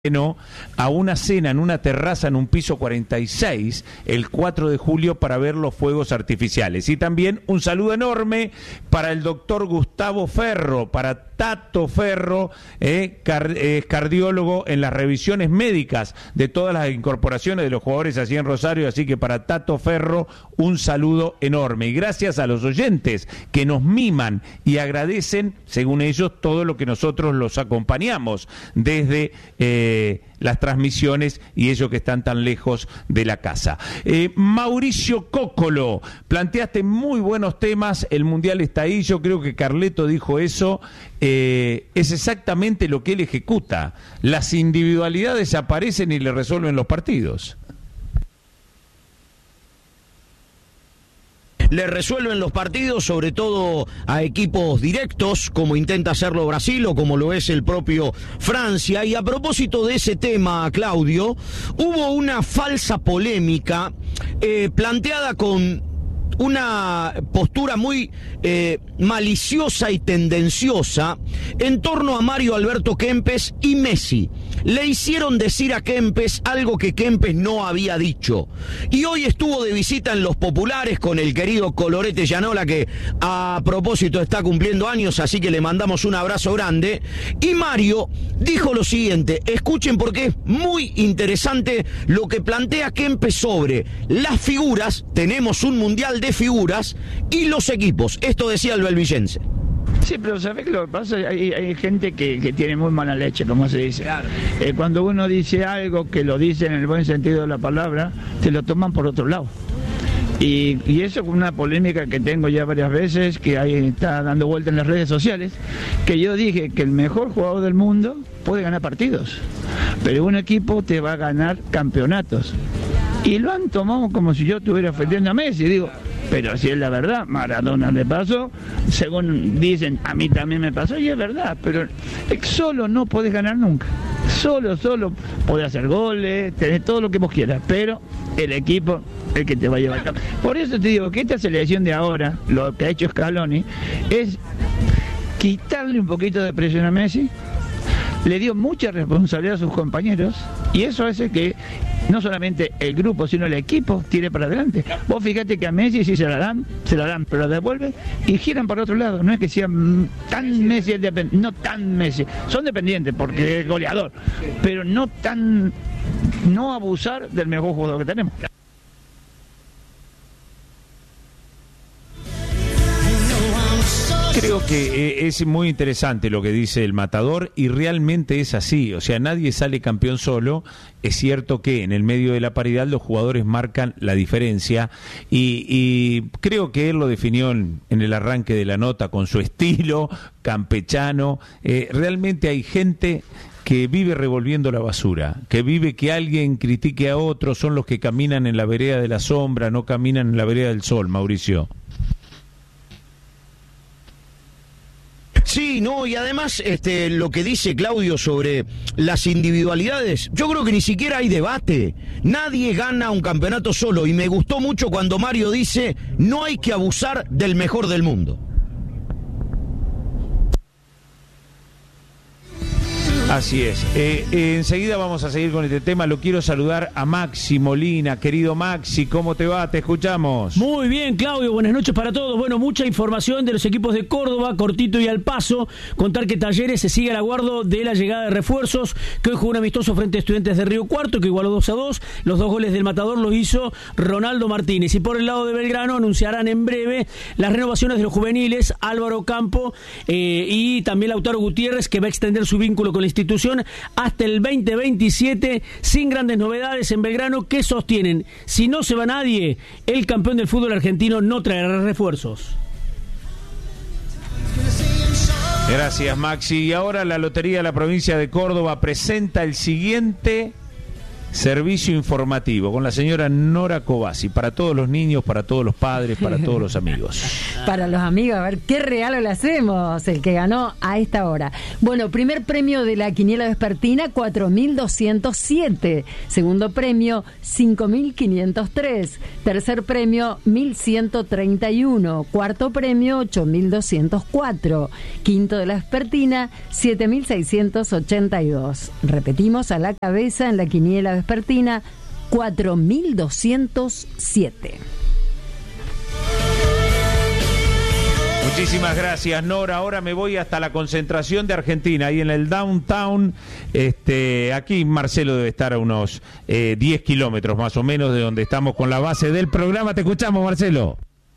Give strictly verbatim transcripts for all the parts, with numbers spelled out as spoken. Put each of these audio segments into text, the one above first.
No, a una cena en una terraza en un piso cuarenta y seis el cuatro de julio para ver los fuegos artificiales. Y también un saludo enorme para el doctor Gustavo Ferro, para Tato Ferro, eh, car eh, cardiólogo en las revisiones médicas de todas las incorporaciones de los jugadores así en Rosario. Así que para Tato Ferro un saludo enorme. Y gracias a los oyentes que nos miman y agradecen, según ellos, todo lo que nosotros los acompañamos desde eh, las transmisiones y ellos que están tan lejos de la casa. Eh, Mauricio Cóccolo, planteaste muy buenos temas, el Mundial está ahí, yo creo que Carleto dijo eso, eh, es exactamente lo que él ejecuta. Las individualidades aparecen y le resuelven los partidos. Le resuelven los partidos, sobre todo a equipos directos, como intenta hacerlo Brasil o como lo es el propio Francia. Y a propósito de ese tema, Claudio, hubo una falsa polémica eh, planteada con una postura muy eh, maliciosa y tendenciosa en torno a Mario Alberto Kempes y Messi. Le hicieron decir a Kempes algo que Kempes no había dicho. Y hoy estuvo de visita en Los Populares con el querido Colorete Llanola, que a propósito está cumpliendo años, así que le mandamos un abrazo grande. Y Mario dijo lo siguiente, escuchen porque es muy interesante lo que plantea Kempes sobre las figuras, tenemos un mundial de figuras, y los equipos. Esto decía el belvillense. Sí, pero ¿sabés qué lo que pasa? Hay, hay gente que, que tiene muy mala leche, como se dice. Claro. Eh, cuando uno dice algo que lo dice en el buen sentido de la palabra, te lo toman por otro lado. Y, y eso es una polémica que tengo ya varias veces, que ahí está dando vuelta en las redes sociales, que yo dije que el mejor jugador del mundo puede ganar partidos, pero un equipo te va a ganar campeonatos. Y lo han tomado como si yo estuviera ofendiendo a Messi, digo... Pero si es la verdad, Maradona le pasó, según dicen, a mí también me pasó, y es verdad, pero solo no podés ganar nunca. Solo, solo podés hacer goles, tenés todo lo que vos quieras, pero el equipo es el que te va a llevar a cabo. Por eso te digo que esta selección de ahora, lo que ha hecho Scaloni, es quitarle un poquito de presión a Messi, le dio mucha responsabilidad a sus compañeros, y eso hace que no solamente el grupo, sino el equipo tire para adelante. Vos fíjate que a Messi si se la dan, se la dan, pero la devuelven y giran para otro lado. No es que sean tan Messi, no tan Messi. Son dependientes porque es goleador, pero no tan, no abusar del mejor jugador que tenemos. Creo que es muy interesante lo que dice el Matador y realmente es así, o sea, nadie sale campeón solo. Es cierto que en el medio de la paridad los jugadores marcan la diferencia y, y creo que él lo definió en, en el arranque de la nota con su estilo campechano. Eh, realmente hay gente que vive revolviendo la basura, que vive que alguien critique a otro, son los que caminan en la vereda de la sombra, no caminan en la vereda del sol, Mauricio. Sí, no, y además este, lo que dice Claudio sobre las individualidades, yo creo que ni siquiera hay debate. Nadie gana un campeonato solo, y me gustó mucho cuando Mario dice, no hay que abusar del mejor del mundo. Así es. Eh, eh, enseguida vamos a seguir con este tema. Lo quiero saludar a Maxi Molina. Querido Maxi, ¿cómo te va? Te escuchamos. Muy bien, Claudio. Buenas noches para todos. Bueno, mucha información de los equipos de Córdoba, cortito y al paso. Contar que Talleres se sigue al aguardo de la llegada de refuerzos, que hoy jugó un amistoso frente a Estudiantes de Río Cuarto, que igualó dos a dos. Los dos goles del Matador los hizo Ronaldo Martínez. Y por el lado de Belgrano anunciarán en breve las renovaciones de los juveniles, Álvaro Campo eh, y también Lautaro Gutiérrez, que va a extender su vínculo con la institución hasta el veinte veintisiete, sin grandes novedades en Belgrano, que sostienen, si no se va nadie, el campeón del fútbol argentino no traerá refuerzos. Gracias, Maxi. Y ahora la Lotería de la Provincia de Córdoba presenta el siguiente servicio informativo con la señora Nora Cobasi, para todos los niños, para todos los padres, para todos los amigos. Para los amigos, a ver qué regalo le hacemos, el que ganó a esta hora. Bueno, primer premio de la quiniela vespertina, cuatro mil doscientos siete. Segundo premio, cinco mil quinientos tres. Tercer premio, mil ciento treinta y uno. Cuarto premio, ocho mil doscientos cuatro. Quinto de la vespertina, siete mil seiscientos ochenta y dos. Repetimos, a la cabeza en la quiniela vespertina, cuatro mil doscientos siete. Muchísimas gracias, Nora. Ahora me voy hasta la concentración de Argentina, ahí en el downtown. Este, aquí Marcelo debe estar a unos eh, diez kilómetros más o menos de donde estamos con la base del programa. Te escuchamos, Marcelo.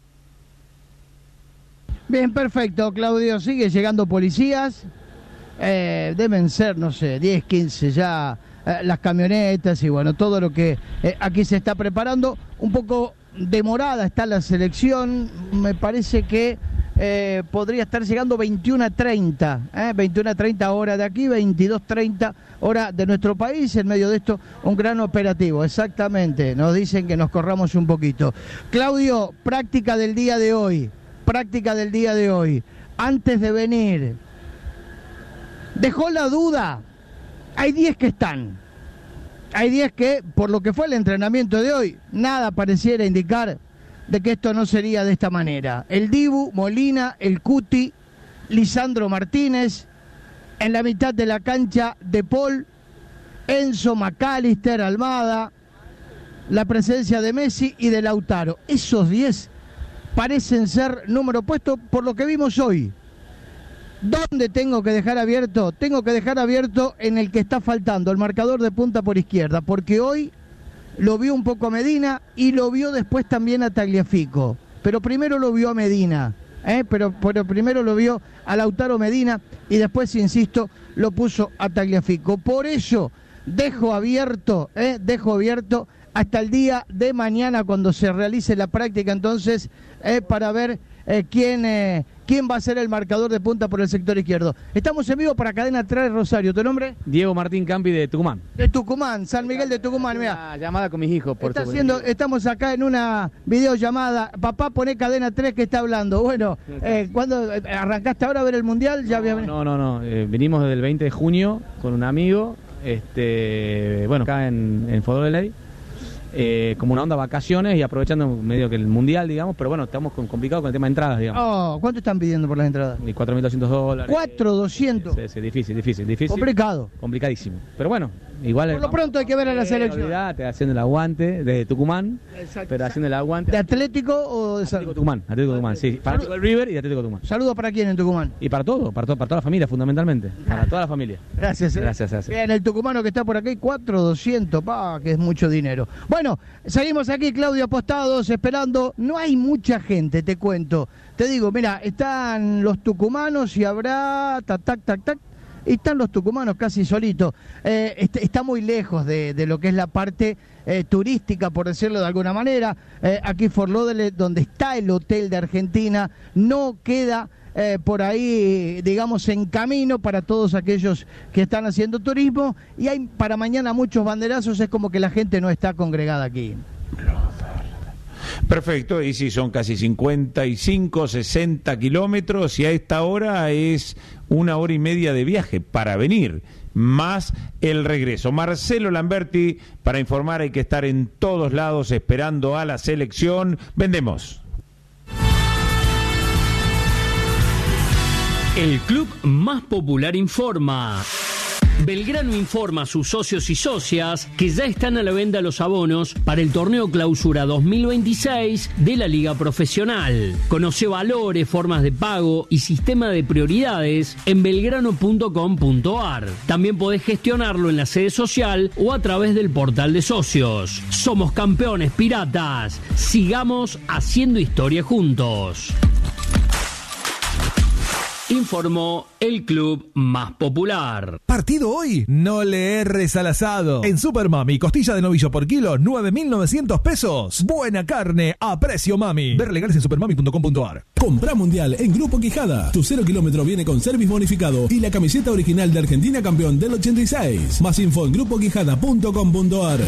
Bien, perfecto, Claudio. Sigue llegando policías. Eh, deben ser, no sé, diez, quince ya eh, las camionetas y bueno, todo lo que eh, aquí se está preparando. Un poco demorada está la selección. Me parece que Eh, podría estar llegando veintiuno a treinta, eh, veintiuno a treinta hora de aquí, veintidós treinta hora de nuestro país. En medio de esto, un gran operativo, exactamente. Nos dicen que nos corramos un poquito. Claudio, práctica del día de hoy, práctica del día de hoy. Antes de venir, dejó la duda. Hay diez que están. Hay diez que, por lo que fue el entrenamiento de hoy, nada pareciera indicar de que esto no sería de esta manera. El Dibu, Molina, el Cuti, Lisandro Martínez, en la mitad de la cancha De Paul, Enzo, McAllister, Almada, la presencia de Messi y de Lautaro. Esos diez parecen ser número puesto por lo que vimos hoy. ¿Dónde tengo que dejar abierto? Tengo que dejar abierto en el que está faltando, el marcador de punta por izquierda, porque hoy lo vio un poco a Medina y lo vio después también a Tagliafico. Pero primero lo vio a Medina, ¿eh? pero, pero primero lo vio a Lautaro Medina y después, insisto, lo puso a Tagliafico. Por eso dejo abierto, ¿eh? dejo abierto hasta el día de mañana cuando se realice la práctica entonces eh, para ver eh, quién, eh, quién va a ser el marcador de punta por el sector izquierdo. Estamos en vivo para Cadena tres Rosario. ¿Tu nombre? Diego Martín Campi de Tucumán. De Tucumán, San Miguel de Tucumán. Mira, llamada con mis hijos. Por está haciendo, estamos acá en una videollamada. Papá, poné Cadena tres que está hablando. Bueno, eh, ¿cuándo arrancaste ahora a ver el Mundial? Ya no, había... no, no, no. Eh, venimos desde el veinte de junio con un amigo. Este, bueno, acá en, en Fodor de Ley. Eh, como una onda vacaciones y aprovechando medio que el mundial, digamos, pero bueno, estamos con, complicados con el tema de entradas, digamos. Oh, ¿cuánto están pidiendo por las entradas? cuatro mil doscientos dólares. ¿cuatro mil doscientos? Sí, sí, difícil, difícil, difícil. Complicado. Complicadísimo. Pero bueno, igual... Por lo pronto hay que ver a la selección. Olvidate, haciendo el aguante de Tucumán. Exacto. Pero haciendo el aguante. ¿De Atlético o de San... Atlético Tucumán? Atlético Tucumán, sí. Para Atlético del River y de Atlético Tucumán. ¿Saludos para quién en Tucumán? Y para todo, para, todo, para toda la familia, fundamentalmente. Para toda la familia. Gracias. Eh. Gracias, gracias. Bien, el tucumano que está por aquí, cuatro mil doscientos, pa, que es mucho dinero. Bueno, seguimos aquí, Claudio, apostados, esperando. No hay mucha gente, te cuento. Te digo, mira, están los tucumanos y habrá tac, tac, tac, tac. Y están los tucumanos casi solitos. Eh, está, está muy lejos de, de lo que es la parte eh, turística, por decirlo de alguna manera. Eh, aquí Fort Lauderdale, donde está el hotel de Argentina, no queda eh, por ahí, digamos, en camino para todos aquellos que están haciendo turismo. Y hay para mañana muchos banderazos, es como que la gente no está congregada aquí. Perfecto, y sí, son casi cincuenta y cinco, sesenta kilómetros y a esta hora es una hora y media de viaje para venir, más el regreso. Marcelo Lamberti, para informar hay que estar en todos lados esperando a la selección. Vendemos. El club más popular informa. Belgrano informa a sus socios y socias que ya están a la venta los abonos para el torneo Clausura dos mil veintiséis de la Liga Profesional. Conoce valores, formas de pago y sistema de prioridades en belgrano punto com punto ar. También podés gestionarlo en la sede social o a través del portal de socios. Somos campeones piratas. Sigamos haciendo historia juntos. informó el club más popular. ¿Partido hoy? No le erres al asado. En Super Mami, costilla de novillo por kilo, nueve mil novecientos pesos. Buena carne a precio mami. Ver legales en supermami punto com punto ar. Comprá Mundial en Grupo Quijada. Tu cero kilómetro viene con service bonificado y la camiseta original de Argentina campeón del ochenta y seis. Más info en grupo quijada punto com punto ar.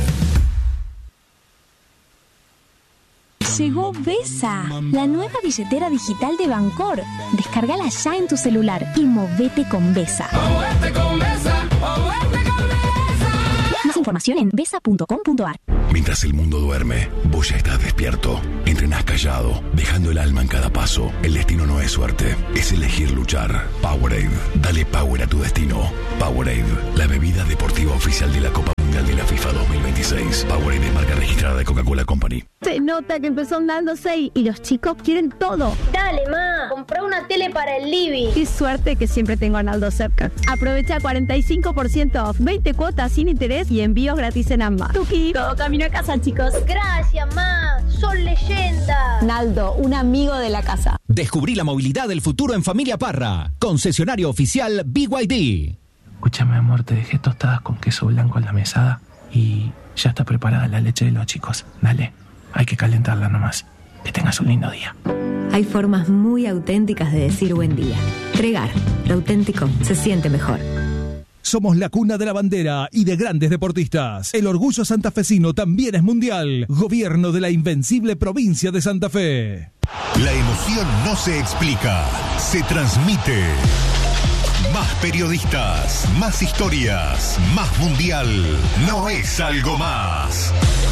Llegó Vesa, la nueva billetera digital de Bancor. Descárgala ya en tu celular y movete con Vesa. ¡Movete con Vesa! ¡Movete con Vesa! Más información en vesa punto com punto ar. Mientras el mundo duerme, vos ya estás despierto. Entrenás callado, dejando el alma en cada paso. El destino no es suerte, es elegir luchar. Powerade, dale power a tu destino. Powerade, la bebida deportiva oficial de la Copa Mundial de la FIFA dos mil veintiséis. Powerade es marca registrada de Coca-Cola Company. Se nota que empezó andando seis y los chicos quieren todo. Dale, ma, compré una tele para el living. Qué suerte que siempre tengo a Naldo cerca. Aprovecha cuarenta y cinco por ciento off, veinte cuotas sin interés y envíos gratis en ambas. Tuki, todo camino a casa, chicos. Gracias, ma, son leyendas. Naldo, un amigo de la casa. Descubrí la movilidad del futuro en Familia Parra. Concesionario oficial B Y D. Escúchame, amor, te dejé tostadas con queso blanco en la mesada y ya está preparada la leche de los chicos. Dale, hay que calentarla nomás. Que tengas un lindo día. Hay formas muy auténticas de decir buen día. Tregar, lo auténtico se siente mejor. Somos la cuna de la bandera y de grandes deportistas. El orgullo santafesino también es mundial. Gobierno de la invencible provincia de Santa Fe. La emoción no se explica, se transmite. Más periodistas, más historias, más mundial. No es algo más.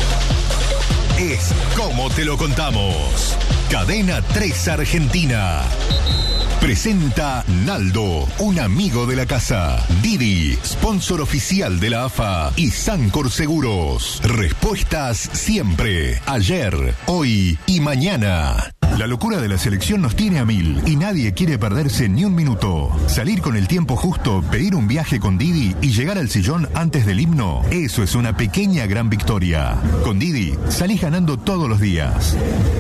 Es como te lo contamos. Cadena tres Argentina. Presenta Naldo, un amigo de la casa. Didi, sponsor oficial de la A F A. Y Sancor Seguros. Respuestas siempre. Ayer, hoy y mañana. La locura de la selección nos tiene a mil y nadie quiere perderse ni un minuto. Salir con el tiempo justo, pedir un viaje con Didi y llegar al sillón antes del himno, eso es una pequeña gran victoria. Con Didi, salís ganando todos los días.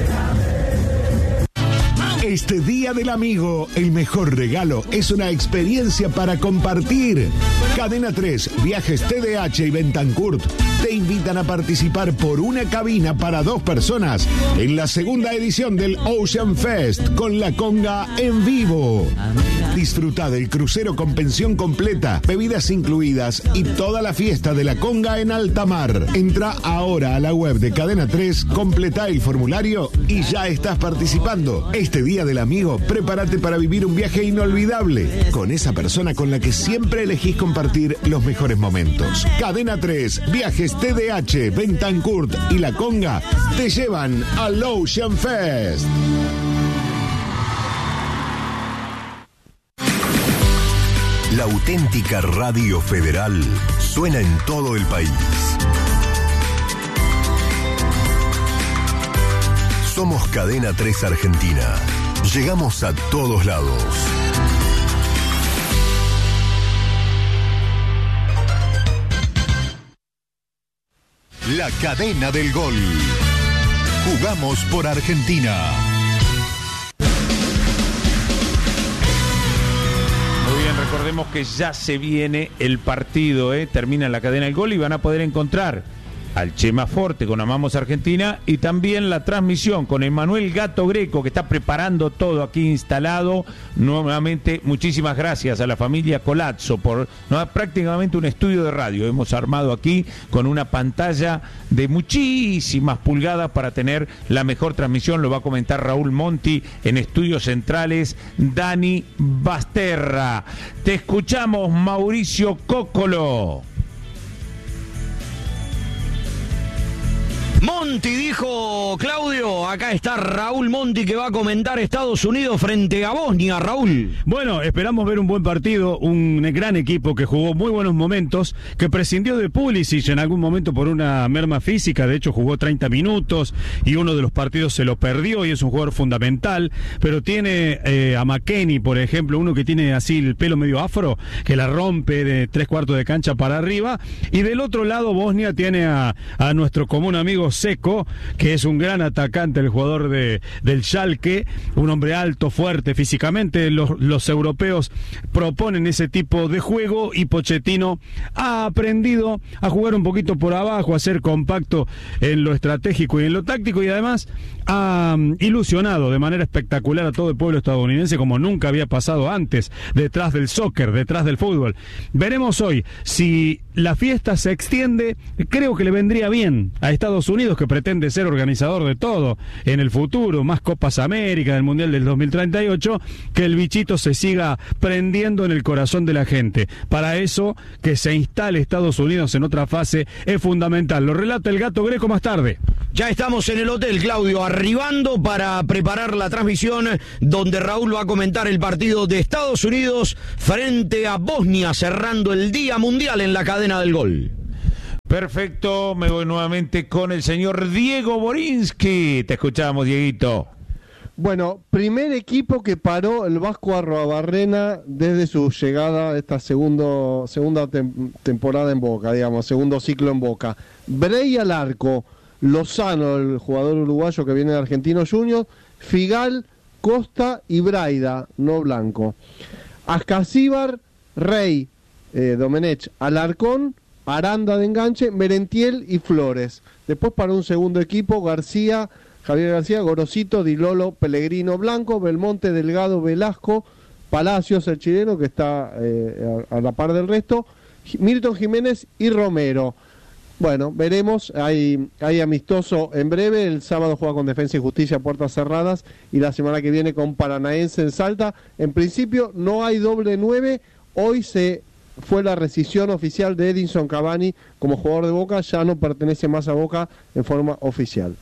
Este Día del Amigo, el mejor regalo es una experiencia para compartir. Cadena tres, Viajes T D H y Bentancourt te invitan a participar por una cabina para dos personas en la segunda edición del Ocean Fest con la conga en vivo. Disfruta del crucero con pensión completa, bebidas incluidas y toda la fiesta de la conga en alta mar. Entra ahora a la web de Cadena tres, completa el formulario y ya estás participando. Este Día del Amigo, prepárate para vivir un viaje inolvidable con esa persona con la que siempre elegís compartir los mejores momentos. Cadena tres, Viajes T D H, Bentancourt y La Conga te llevan al Ocean Fest. La auténtica Radio Federal suena en todo el país. Somos Cadena tres Argentina. Llegamos a todos lados. La cadena del gol. Jugamos por Argentina. Muy bien, recordemos que ya se viene el partido, ¿eh? Termina la cadena del gol y van a poder encontrar al Chema Forte con Amamos Argentina y también la transmisión con Emanuel Gato Greco, que está preparando todo aquí instalado. Nuevamente, muchísimas gracias a la familia Colazzo por no, prácticamente un estudio de radio. Hemos armado aquí con una pantalla de muchísimas pulgadas para tener la mejor transmisión. Lo va a comentar Raúl Monti en Estudios Centrales, Dani Basterra. Te escuchamos, Mauricio Cóccolo. Monti, dijo Claudio. Acá está Raúl Monti, que va a comentar Estados Unidos frente a Bosnia. Raúl. Bueno, esperamos ver un buen partido, un gran equipo que jugó muy buenos momentos, que prescindió de Pulisic en algún momento por una merma física. De hecho, jugó treinta minutos y uno de los partidos se lo perdió y es un jugador fundamental. Pero tiene eh, a McKennie, por ejemplo, uno que tiene así el pelo medio afro, que la rompe de tres cuartos de cancha para arriba. Y del otro lado, Bosnia tiene a, a nuestro común amigo Dzeko, que es un gran atacante, el jugador de, del Schalke, un hombre alto, fuerte físicamente. Los, los europeos proponen ese tipo de juego y Pochettino ha aprendido a jugar un poquito por abajo, a ser compacto en lo estratégico y en lo táctico, y además ha um, ilusionado de manera espectacular a todo el pueblo estadounidense como nunca había pasado antes, detrás del soccer, detrás del fútbol. Veremos hoy si la fiesta se extiende. Creo que le vendría bien a Estados Unidos, que pretende ser organizador de todo en el futuro, más Copas América del Mundial del dos mil treinta y ocho, que el bichito se siga prendiendo en el corazón de la gente. Para eso, que se instale Estados Unidos en otra fase es fundamental. Lo relata el Gato Greco más tarde. Ya estamos en el hotel, Claudio, arribando para preparar la transmisión donde Raúl va a comentar el partido de Estados Unidos frente a Bosnia, cerrando el Día Mundial en la cadena del gol. Perfecto, me voy nuevamente con el señor Diego Borinsky. Te escuchamos, Dieguito. Bueno, primer equipo que paró el Vasco Arruabarrena desde su llegada a esta segundo, segunda tem- temporada en Boca, digamos, segundo ciclo en Boca. Brey al arco, Lozano, el jugador uruguayo que viene de Argentinos Juniors, Figal, Costa y Braida, no Blanco. Ascasíbar, Rey, eh, Domenech, Alarcón, Aranda de enganche, Merentiel y Flores. Después para un segundo equipo, García, Javier García, Gorosito, Dilolo, Pellegrino, Blanco, Belmonte, Delgado, Velasco, Palacios, el chileno que está eh, a, a la par del resto, Milton Jiménez y Romero. Bueno, veremos, hay, hay amistoso en breve, el sábado juega con Defensa y Justicia a puertas cerradas y la semana que viene con Paranaense en Salta. En principio no hay doble nueve, hoy se fue la rescisión oficial de Edinson Cavani como jugador de Boca, ya no pertenece más a Boca en forma oficial.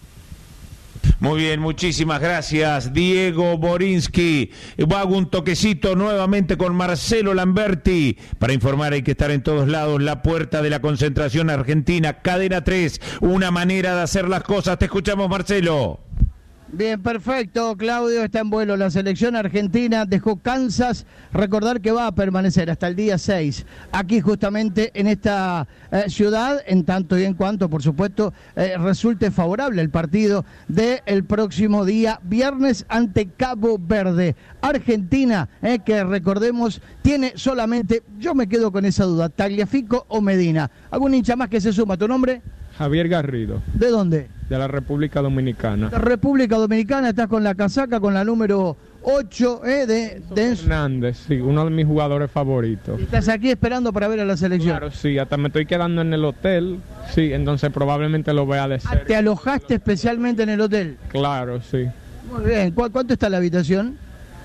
Muy bien, muchísimas gracias, Diego Borinsky. Hago un toquecito nuevamente con Marcelo Lamberti. Para informar hay que estar en todos lados. La puerta de la concentración argentina, Cadena tres, una manera de hacer las cosas. Te escuchamos, Marcelo. Bien, perfecto, Claudio, está en vuelo la selección argentina, dejó Kansas, recordar que va a permanecer hasta el día seis, aquí justamente en esta eh, ciudad, en tanto y en cuanto, por supuesto, eh, resulte favorable el partido del próximo día, viernes ante Cabo Verde. Argentina, eh, que recordemos, tiene solamente, yo me quedo con esa duda, Tagliafico o Medina. ¿Algún hincha más que se suma? ¿Tu nombre? Javier Garrido. ¿De dónde? De la República Dominicana. La República Dominicana, estás con la casaca, con la número ocho, ¿eh? De, de Hernández, sí, uno de mis jugadores favoritos. ¿Estás aquí esperando para ver a la selección? Claro, sí, hasta me estoy quedando en el hotel, sí, entonces probablemente lo vea de cerca. ¿Te alojaste especialmente en el hotel? Claro, sí. Muy bien, ¿Cu- ¿cuánto está la habitación?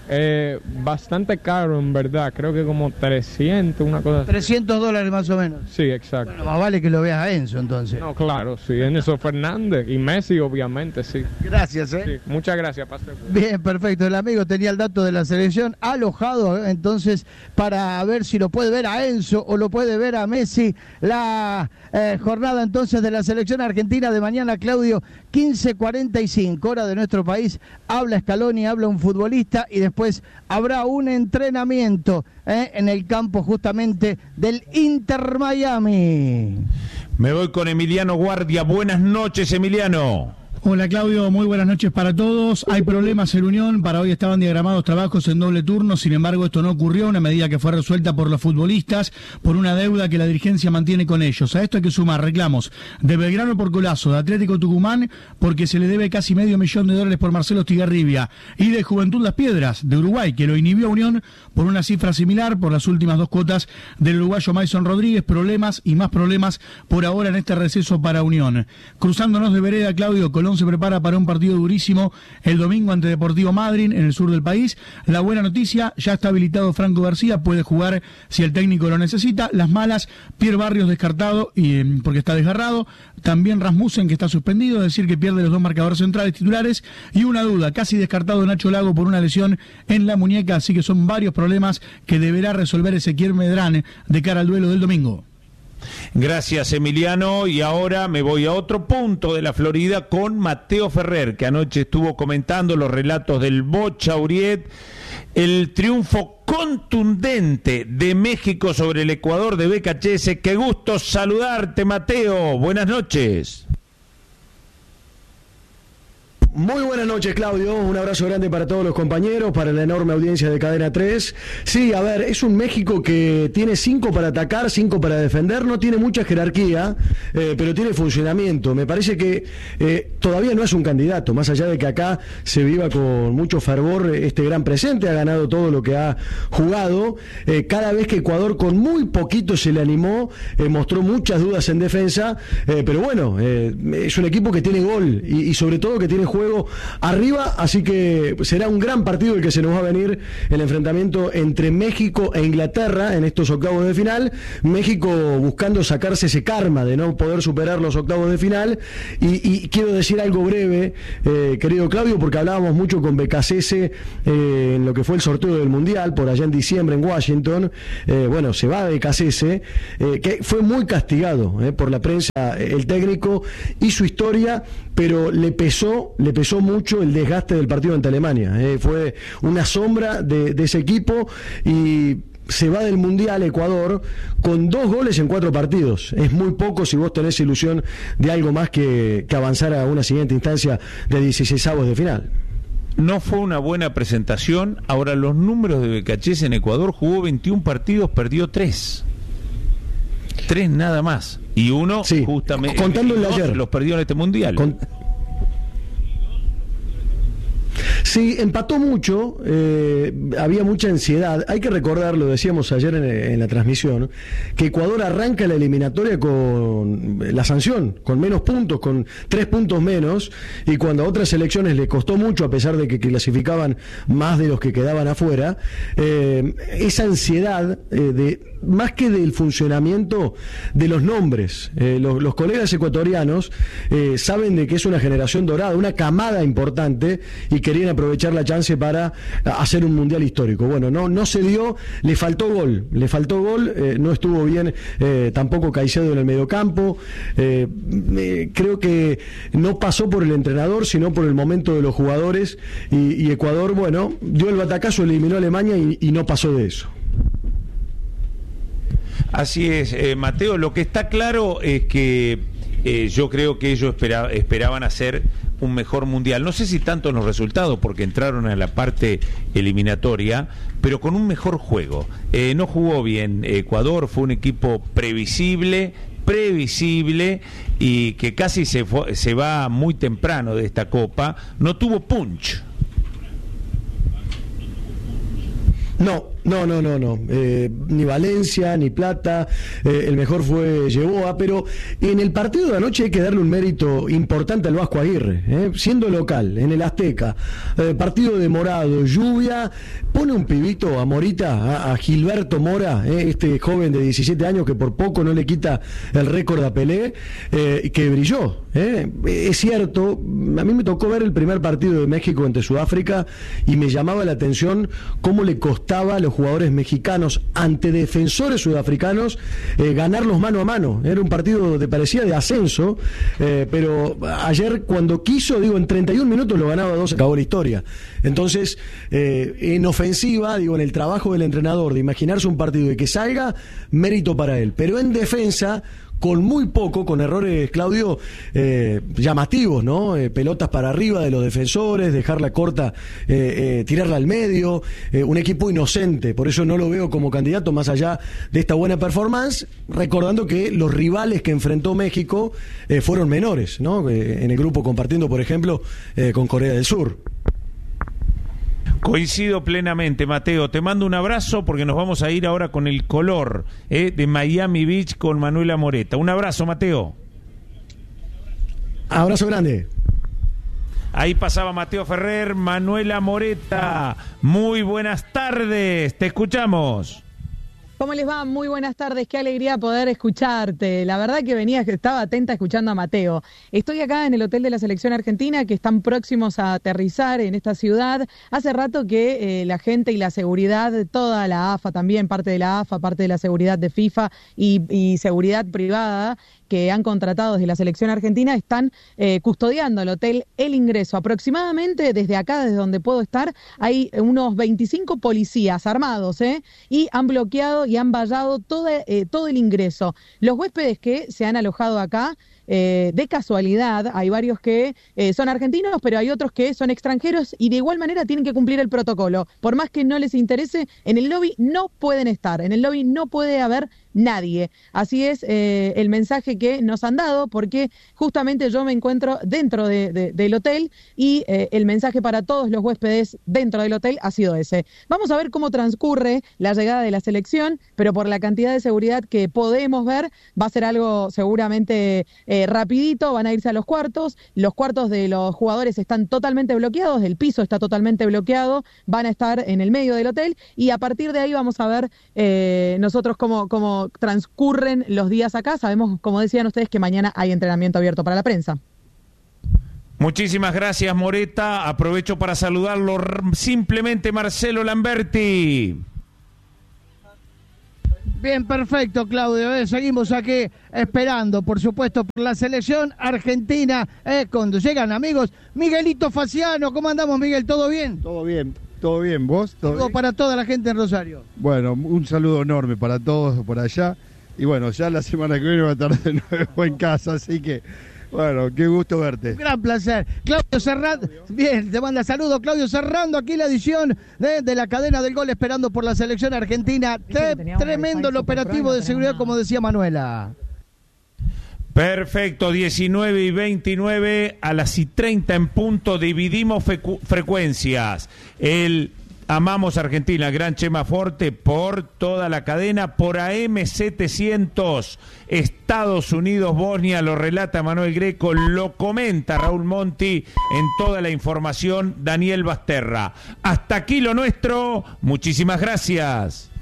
Eh, bastante caro, en verdad, creo que como trescientos, una cosa así. trescientos dólares más o menos. Sí, exacto. Bueno, más vale que lo veas a Enzo entonces. No, claro, sí, Enzo Fernández y Messi, obviamente, sí. Gracias, ¿eh? Sí, muchas gracias, Pastor. Bien, perfecto. El amigo tenía el dato de la selección alojado, ¿eh? Entonces, para ver si lo puede ver a Enzo o lo puede ver a Messi. La eh, jornada entonces de la selección argentina de mañana, Claudio, quince cuarenta y cinco, hora de nuestro país. Habla Scaloni, habla un futbolista y después habrá un entrenamiento ¿eh? en el campo justamente del Inter Miami. Me voy con Emiliano Guardia. Buenas noches, Emiliano. Hola Claudio, muy buenas noches para todos. Hay problemas en Unión, para hoy estaban diagramados trabajos en doble turno, sin embargo esto no ocurrió, una medida que fue resuelta por los futbolistas por una deuda que la dirigencia mantiene con ellos. A esto hay que sumar reclamos de Belgrano por Colazo, de Atlético Tucumán porque se le debe casi medio millón de dólares por Marcelo Estigarribia y de Juventud Las Piedras de Uruguay, que lo inhibió a Unión por una cifra similar por las últimas dos cuotas del uruguayo Mason Rodríguez. Problemas y más problemas por ahora en este receso para Unión. Cruzándonos de vereda, Claudio, Colón se prepara para un partido durísimo el domingo ante Deportivo Madryn en el sur del país. La buena noticia, ya está habilitado Franco García, puede jugar si el técnico lo necesita. Las malas, Pierre Barrios descartado y porque está desgarrado. También Rasmussen, que está suspendido, es decir que pierde los dos marcadores centrales titulares. Y una duda, casi descartado Nacho Lago por una lesión en la muñeca, así que son varios problemas que deberá resolver Ezequiel Medrán de cara al duelo del domingo. Gracias, Emiliano, y ahora me voy a otro punto de la Florida con Mateo Ferrer, que anoche estuvo comentando los relatos del Bocha Uriet, el triunfo contundente de México sobre el Ecuador de B K H S. Qué gusto saludarte, Mateo, buenas noches. Muy buenas noches, Claudio. Un abrazo grande para todos los compañeros, para la enorme audiencia de Cadena tres. Sí, a ver, es un México que tiene cinco para atacar, cinco para defender, no tiene mucha jerarquía, eh, pero tiene funcionamiento. Me parece que eh, todavía no es un candidato, más allá de que acá se viva con mucho fervor este gran presente, ha ganado todo lo que ha jugado. Eh, cada vez que Ecuador con muy poquito se le animó, eh, mostró muchas dudas en defensa, eh, pero bueno, eh, es un equipo que tiene gol y, y sobre todo que tiene juego arriba, así que será un gran partido el que se nos va a venir, el enfrentamiento entre México e Inglaterra en estos octavos de final. México buscando sacarse ese karma de no poder superar los octavos de final, y, y quiero decir algo breve, eh, querido Claudio, porque hablábamos mucho con Becasese eh, en lo que fue el sorteo del Mundial por allá en diciembre en Washington. Eh, bueno, se va Becasese, eh, que fue muy castigado eh, por la prensa, el técnico y su historia, pero le pesó, le pesó mucho el desgaste del partido ante Alemania. Eh, fue una sombra de, de ese equipo, y se va del Mundial Ecuador con dos goles en cuatro partidos. Es muy poco si vos tenés ilusión de algo más que, que avanzar a una siguiente instancia de dieciseisavos de final. No fue una buena presentación. Ahora, los números de Becasese en Ecuador: jugó veintiún partidos, perdió tres. Tres nada más. Y uno, sí, justamente, contando el de ayer, los perdió en este Mundial. Con... Sí, empató mucho, eh, había mucha ansiedad. Hay que recordar, lo decíamos ayer en, en la transmisión, que Ecuador arranca la eliminatoria con la sanción, con menos puntos, con tres puntos menos, y cuando a otras selecciones le costó mucho, a pesar de que clasificaban más de los que quedaban afuera, eh, esa ansiedad eh, de... más que del funcionamiento de los nombres. Eh, los, los colegas ecuatorianos eh, saben de que es una generación dorada, una camada importante, y querían aprovechar la chance para hacer un mundial histórico. Bueno, no, no se dio, le faltó gol, le faltó gol, eh, no estuvo bien eh, tampoco Caicedo en el mediocampo. Eh, eh, creo que no pasó por el entrenador, sino por el momento de los jugadores, y, y Ecuador, bueno, dio el batacazo, eliminó a Alemania y, y no pasó de eso. Así es, eh, Mateo. Lo que está claro es que eh, yo creo que ellos espera, esperaban hacer un mejor mundial. No sé si tanto en los resultados, porque entraron a la parte eliminatoria, pero con un mejor juego. Eh, no jugó bien Ecuador, fue un equipo previsible, previsible y que casi se, fue, se va muy temprano de esta Copa. No tuvo punch. No, no, no, no, no. Eh, ni Valencia, ni Plata, eh, el mejor fue Yeboa, pero en el partido de anoche hay que darle un mérito importante al Vasco Aguirre, eh, siendo local, en el Azteca, eh, partido demorado, lluvia, pone un pibito a Morita, a, a Gilberto Mora, eh, este joven de diecisiete años que por poco no le quita el récord a Pelé, eh, que brilló. Eh. Es cierto, a mí me tocó ver el primer partido de México ante Sudáfrica y me llamaba la atención cómo le costaba a los jugadores mexicanos ante defensores sudafricanos eh, ganarlos mano a mano. Era un partido que parecía de ascenso, eh, pero ayer cuando quiso, digo, en treinta y un minutos lo ganaba dos, acabó la historia. Entonces, eh, en ofensiva, digo, en el trabajo del entrenador de imaginarse un partido y que salga, mérito para él. Pero en defensa, con muy poco, con errores, Claudio, eh, llamativos, ¿no? Eh, pelotas para arriba de los defensores, dejarla corta, eh, eh, tirarla al medio, eh, un equipo inocente, por eso no lo veo como candidato más allá de esta buena performance, recordando que los rivales que enfrentó México eh, fueron menores, ¿no? Eh, en el grupo compartiendo, por ejemplo, eh, con Corea del Sur. Coincido plenamente, Mateo. Te mando un abrazo porque nos vamos a ir ahora con el color eh, de Miami Beach con Manuela Moreta. Un abrazo, Mateo. Abrazo grande. Ahí pasaba Mateo Ferrer, Manuela Moreta. Muy buenas tardes, te escuchamos. ¿Cómo les va? Muy buenas tardes, qué alegría poder escucharte. La verdad que venía, estaba atenta escuchando a Mateo. Estoy acá en el Hotel de la Selección Argentina, que están próximos a aterrizar en esta ciudad. Hace rato que eh, la gente y la seguridad, toda la A F A también, parte de la A F A, parte de la seguridad de FIFA y, y seguridad privada, que han contratado desde la selección argentina están eh, custodiando el hotel El Ingreso. Aproximadamente desde acá, desde donde puedo estar, hay unos veinticinco policías armados, ¿eh? Y han bloqueado y han vallado todo, eh, todo el ingreso. Los huéspedes que se han alojado acá, Eh, de casualidad, hay varios que eh, son argentinos, pero hay otros que son extranjeros y de igual manera tienen que cumplir el protocolo. Por más que no les interese, en el lobby no pueden estar, en el lobby no puede haber nadie. Así es eh, el mensaje que nos han dado, porque justamente yo me encuentro dentro de, de, del hotel y eh, el mensaje para todos los huéspedes dentro del hotel ha sido ese. Vamos a ver cómo transcurre la llegada de la selección, pero por la cantidad de seguridad que podemos ver, va a ser algo seguramente eh, rapidito, van a irse a los cuartos, los cuartos de los jugadores están totalmente bloqueados, el piso está totalmente bloqueado, van a estar en el medio del hotel y a partir de ahí vamos a ver eh, nosotros cómo, cómo transcurren los días acá. Sabemos, como decían ustedes, que mañana hay entrenamiento abierto para la prensa. Muchísimas gracias, Moreta. Aprovecho para saludarlo simplemente Marcelo Lamberti. Bien, perfecto, Claudio. Eh, seguimos aquí esperando, por supuesto, por la selección argentina. Eh, cuando llegan, amigos, Miguelito Faciano. ¿Cómo andamos, Miguel? ¿Todo bien? Todo bien, todo bien. ¿Vos? ¿Todo Saludo bien? para toda la gente en Rosario. Bueno, un saludo enorme para todos por allá. Y bueno, ya la semana que viene va a estar de nuevo en casa, así que, bueno, qué gusto verte. Un gran placer. Claudio Serrando, bien, te manda saludos. Claudio Serrando, aquí la edición de, de la cadena del gol, esperando por la selección argentina. Tre- tremendo el operativo de seguridad, como decía Manuela. Perfecto, diecinueve y veintinueve, a las y treinta en punto, dividimos fecu- frecuencias. El Amamos Argentina, Gran Chema Forte, por toda la cadena, por A M setecientos, Estados Unidos, Bosnia, lo relata Manuel Greco, lo comenta Raúl Monti, en toda la información Daniel Basterra. Hasta aquí lo nuestro, muchísimas gracias.